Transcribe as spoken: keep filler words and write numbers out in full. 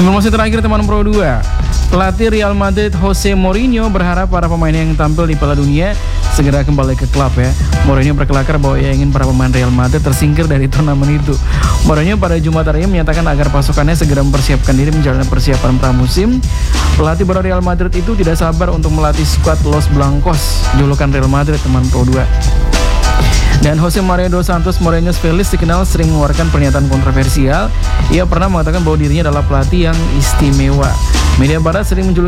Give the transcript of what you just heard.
Informasi terakhir teman Pro dua. Pelatih Real Madrid Jose Mourinho berharap para pemain yang tampil di Piala Dunia segera kembali ke klub ya. Mourinho berkelakar bahwa ia ingin para pemain Real Madrid tersingkir dari turnamen itu. Mourinho pada Jumat hari menyatakan agar pasukannya segera mempersiapkan diri menjalani persiapan pramusim. Pelatih baru Real Madrid itu tidak sabar untuk melatih skuad Los Blancos, julukan Real Madrid teman Pro dua. Dan Jose Maria dos Santos Mourinho Feliz dikenal sering mengeluarkan pernyataan kontroversial. Ia pernah mengatakan bahwa dirinya adalah pelatih yang istimewa. Media barat sering menjuluki